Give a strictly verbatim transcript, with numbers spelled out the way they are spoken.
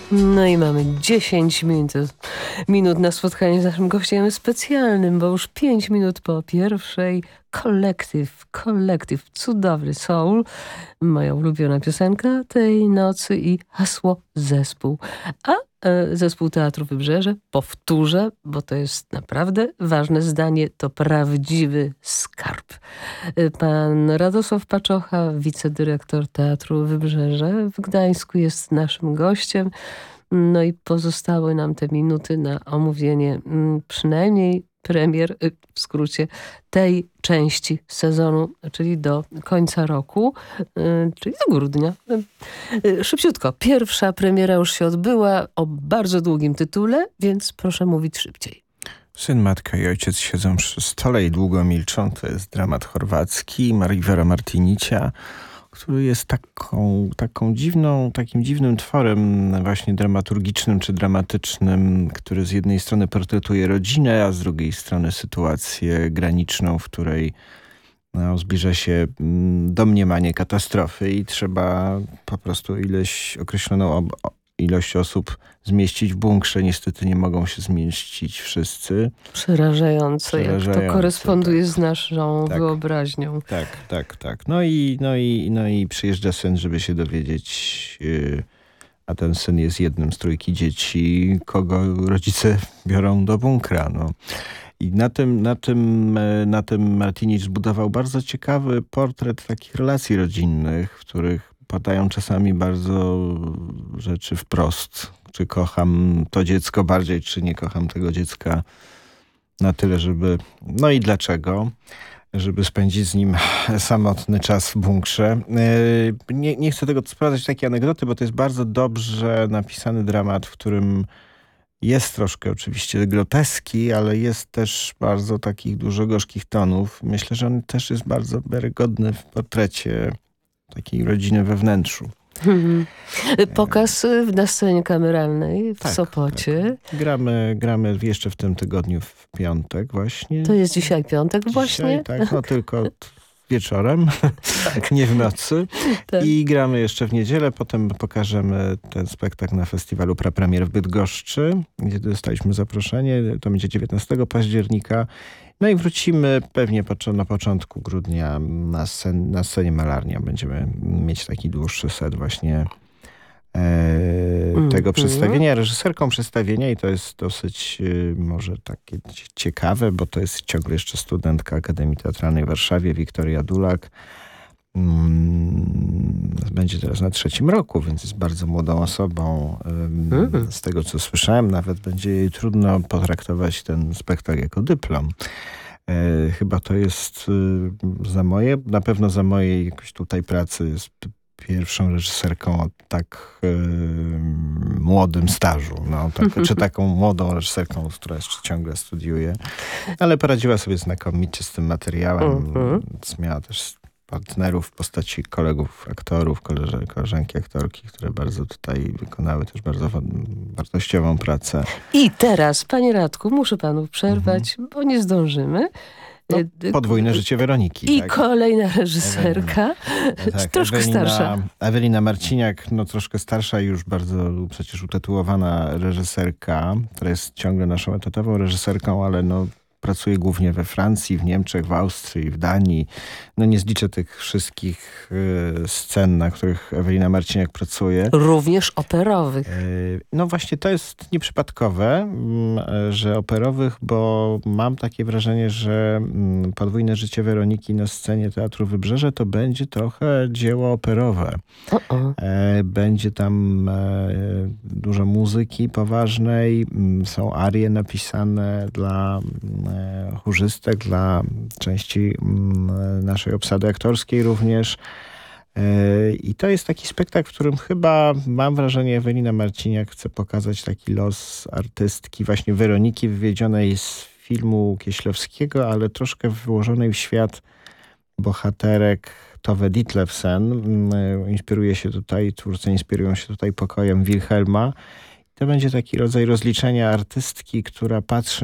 No i mamy dziesięć minut, minut na spotkanie z naszym gościem specjalnym, bo już pięć minut po pierwszej. Collective, Collective, cudowny soul, moja ulubiona piosenka tej nocy i hasło zespół. A e, zespół Teatru Wybrzeże, powtórzę, bo to jest naprawdę ważne zdanie, to prawdziwy skarb. E, Pan Radosław Paczocha, wicedyrektor Teatru Wybrzeże w Gdańsku, jest naszym gościem. No i pozostały nam te minuty na omówienie mm, przynajmniej premier, y, w skrócie, tej części sezonu, czyli do końca roku, y, czyli do grudnia. Y, Szybciutko, pierwsza premiera już się odbyła o bardzo długim tytule, więc proszę mówić szybciej. Syn, matka i ojciec siedzą przy stole i długo milczą. To jest dramat chorwacki Rivera Martinicia, który jest taką, taką dziwną, takim dziwnym tworem właśnie dramaturgicznym czy dramatycznym, który z jednej strony portretuje rodzinę, a z drugiej strony sytuację graniczną, w której no, zbliża się domniemanie katastrofy i trzeba po prostu ileś określoną ob- ilość osób zmieścić w bunkrze. Niestety nie mogą się zmieścić wszyscy. Przerażające, Przerażające, jak to koresponduje tak. z naszą Tak. wyobraźnią. Tak, tak, tak. No i, no i, no i przyjeżdża syn, żeby się dowiedzieć, yy, a ten syn jest jednym z trójki dzieci, kogo rodzice biorą do bunkra. No. I na tym, na tym, na tym Martinic zbudował bardzo ciekawy portret takich relacji rodzinnych, w których padają czasami bardzo rzeczy wprost. Czy kocham to dziecko bardziej, czy nie kocham tego dziecka na tyle, żeby... No i dlaczego? Żeby spędzić z nim samotny czas w bunkrze. Nie, nie chcę tego sprowadzać w takie anegdoty, bo to jest bardzo dobrze napisany dramat, w którym jest troszkę oczywiście groteski, ale jest też bardzo takich dużo gorzkich tonów. Myślę, że on też jest bardzo wiarygodny w portrecie takiej rodziny we wnętrzu. Mhm. Pokaz na scenie kameralnej w tak, Sopocie. Tak. Gramy, gramy jeszcze w tym tygodniu w piątek właśnie. To jest dzisiaj piątek dzisiaj, właśnie? Tak, no tylko wieczorem, tak. Nie w nocy. Tak. I gramy jeszcze w niedzielę. Potem pokażemy ten spektakl na festiwalu Prapremier w Bydgoszczy, gdzie dostaliśmy zaproszenie. To będzie dziewiętnastego października. No i wrócimy pewnie na początku grudnia na, scen, na scenie Malarnia. Będziemy mieć taki dłuższy set właśnie e, tego mm-hmm. przedstawienia. Reżyserką przedstawienia, i to jest dosyć e, może takie ciekawe, bo to jest ciągle jeszcze studentka Akademii Teatralnej w Warszawie, Wiktoria Dulak. Mm, będzie teraz na trzecim roku, więc jest bardzo młodą osobą. Mm. Z tego, co słyszałem, nawet będzie jej trudno potraktować ten spektakl jako dyplom. E, chyba to jest y, za moje, na pewno za mojej jakoś tutaj pracy jest pierwszą reżyserką o tak y, młodym stażu. No, tak, czy taką młodą reżyserką, która jeszcze ciągle studiuje. Ale poradziła sobie znakomicie z tym materiałem. Mm-hmm. Miała też partnerów w postaci kolegów, aktorów, koleże, koleżanki aktorki, które bardzo tutaj wykonały też bardzo wartościową pracę. I teraz, panie Radku, muszę panu przerwać, mhm. bo nie zdążymy. No, podwójne życie Weroniki. I tak. kolejna reżyserka, Ewelina, tak, troszkę Ewelina, starsza. Ewelina Marciniak, no troszkę starsza, już bardzo przecież utytułowana reżyserka, która jest ciągle naszą etatową reżyserką, ale no pracuje głównie we Francji, w Niemczech, w Austrii, w Danii. No nie zliczę tych wszystkich y, scen, na których Ewelina Marciniak pracuje. Również operowych. Y, no właśnie to jest nieprzypadkowe, y, że operowych, bo mam takie wrażenie, że y, podwójne życie Weroniki na scenie Teatru Wybrzeże to będzie trochę dzieło operowe. Uh-uh. Y, będzie tam y, dużo muzyki poważnej, y, są arie napisane dla chórzystek, dla części naszej obsady aktorskiej również. I to jest taki spektakl, w którym chyba, mam wrażenie, Ewelina Marciniak chce pokazać taki los artystki, właśnie Weroniki, wywiedzionej z filmu Kieślowskiego, ale troszkę wyłożonej w świat bohaterek Tove Ditlevsen. Inspiruje się tutaj, twórcy inspirują się tutaj pokojem Wilhelma. To będzie taki rodzaj rozliczenia artystki, która patrzy